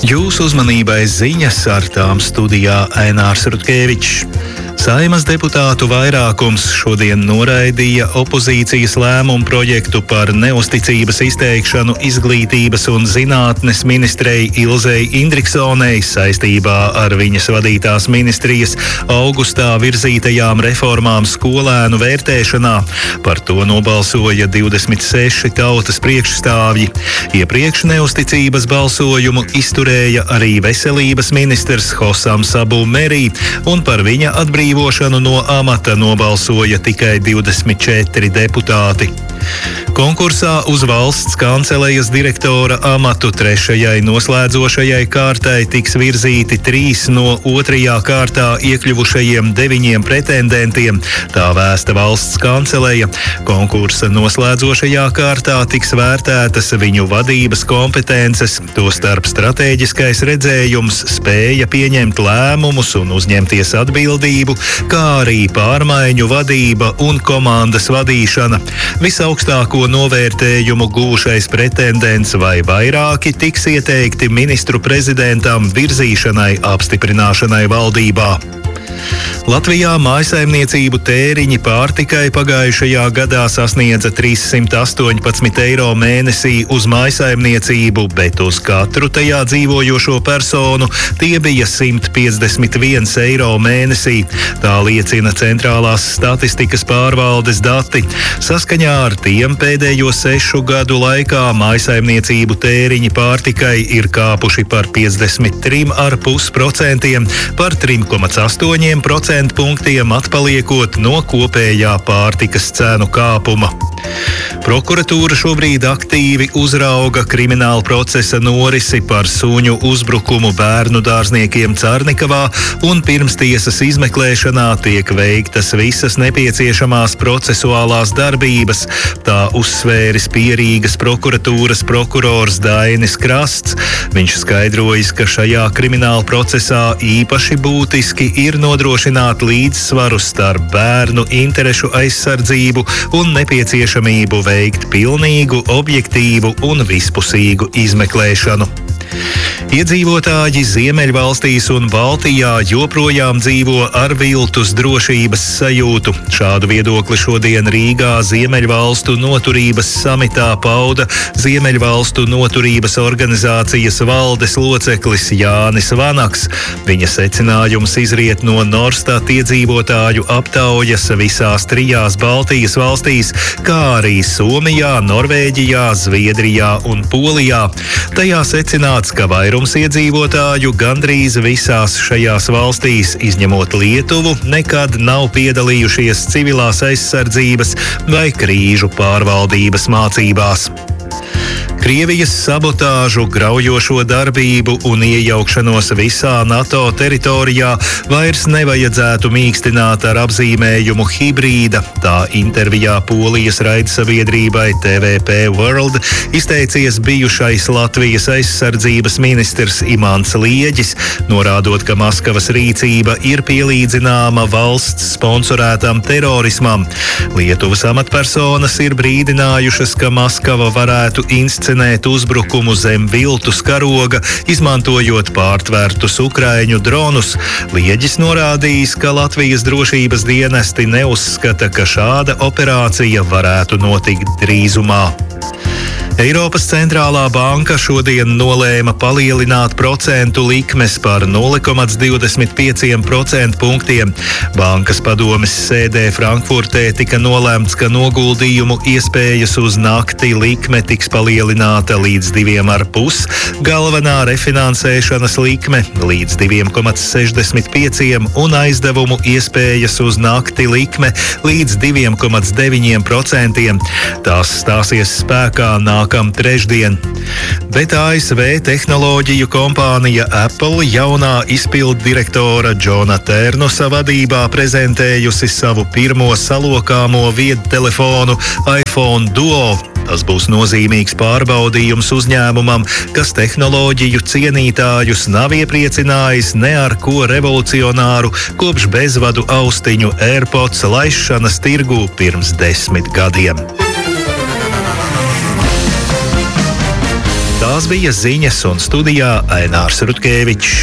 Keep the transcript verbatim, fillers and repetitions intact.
Jūsu uzmanībai ziņas, ar tām studijā Ainārs Rutkevičs. Saeimas deputātu vairākums šodien noraidīja opozīcijas lēmumu projektu par neusticības izteikšanu izglītības un zinātnes ministrei Ilzei Indriksonei saistībā ar viņas vadītās ministrijas augustā virzītajām reformām skolēnu vērtēšanā. Par to nobalsoja divdesmit seši tautas priekšstāvji. Iepriekš neusticības balsojumu izturēja arī veselības ministrs Hosams Abu Merī, un par viņa atbrīvošanu no amata nobalsoja tikai divdesmit četri deputāti. Konkursā uz valsts kancelejas direktora amatu trešajai noslēdzošajai kārtai tiks virzīti trīs no otrajā kārtā iekļuvušajiem deviņiem pretendentiem. Tā vēsta valsts kanceleja. Konkursa noslēdzošajā kārtā tiks vērtētas viņu vadības kompetences, tostarp stratēģiskais redzējums, spēja pieņemt lēmumus un uzņemties atbildību, kā arī pārmaiņu vadība un komandas vadīšana. Visaugstāko novērtējumu gūšais pretendents vai vairāki tiks ieteikti ministru prezidentam virzīšanai apstiprināšanai valdībā. Latvijā mājsaimniecību tēriņi pārtikai pagājušajā gadā sasniedza trīssimt astoņpadsmit eiro mēnesī uz mājsaimniecību, bet uz katru tajā dzīvojošo personu tie bija simt piecdesmit viens eiro mēnesī. Tā liecina Centrālās statistikas pārvaldes dati. Saskaņā ar tiem pēdējo sešu gadu laikā mājsaimniecību tēriņi pārtikai ir kāpuši par piecdesmit trim komats pieci procenti, par trim komats astoņi procenti punktiem atpaliekot no kopējā pārtikas cenu kāpuma. Prokuratūra šobrīd aktīvi uzrauga krimināla procesa norisi par suņu uzbrukumu bērnu dārzniekiem Carnikavā, un pirmstiesas izmeklēšanā tiek veiktas visas nepieciešamās procesuālās darbības. Tā uzsvēris Pierīgas prokuratūras prokurors Dainis Krasts. Viņš skaidrojis, ka šajā krimināla procesā īpaši būtiski ir nodrošināt līdzsvaru starp bērnu interešu aizsardzību un nepieciešamību veikt pilnīgu, objektīvu un vispusīgu izmeklēšanu. Iedzīvotāji Ziemeļvalstīs un Baltijā joprojām dzīvo ar viltus drošības sajūtu. Šādu viedokli šodien Rīgā Ziemeļvalstu noturības samitā pauda Ziemeļvalstu noturības organizācijas valdes loceklis Jānis Vanaks. Viņa secinājums izriet no Norstat iedzīvotāju aptaujas visās trijās Baltijas valstīs, kā arī Somijā, Norvēģijā, Zviedrijā un Polijā. Tajā secināts, ka vairums iedzīvotāju gandrīz visās šajās valstīs, izņemot Lietuvu, nekad nav piedalījušies civilās aizsardzības vai krīžu pārvaldības mācībās. Krievijas sabotāžu, graujošo darbību un iejaukšanos visā NATO teritorijā vairs nevajadzētu mīkstināt ar apzīmējumu hibrīda. Tā intervijā Polijas raidsabiedrībai T V P World izteicies bijušais Latvijas aizsardzības ministrs Imants Lieģis, norādot, ka Maskavas rīcība ir pielīdzināma valsts sponsorētam terorismam. Lietuvas amatpersonas ir brīdinājušas, ka Maskava varētu inscenēt uzbrukumu zem viltus karoga, izmantojot pārtvērtus ukraiņu dronus. Lieģis norādījis, ka Latvijas drošības dienesti neuzskata, ka šāda operācija varētu notikt drīzumā. Eiropas centrālā banka šodien nolēma palielināt procentu likmes par nulle komats divdesmit pieci procenti punktiem. Bankas padomes sēdē Frankfurtē tika nolēmts, ka noguldījumu iespējas uz nakti likme tiks palielināta līdz diviem ar pus, galvenā refinansēšanas likme līdz diviem komats sešdesmit pieci un aizdevumu iespējas uz nakti likme līdz diviem komats deviņi procenti. Tās stāsies spēkā nāk nākam trešdien. Bet A S V tehnoloģiju kompānija Apple jaunā izpilddirektora Džona Ternusa vadībā prezentējusi savu pirmo salokāmo viedtelefonu iPhone Duo. Tas būs nozīmīgs pārbaudījums uzņēmumam, kas tehnoloģiju cienītājus nav iepriecinājis ne ar ko revolucionāru kopš bezvadu austiņu AirPods laišanas tirgū pirms desmit gadiem. Tā Tās bija ziņas un studijā Ainārs Rutkevičs.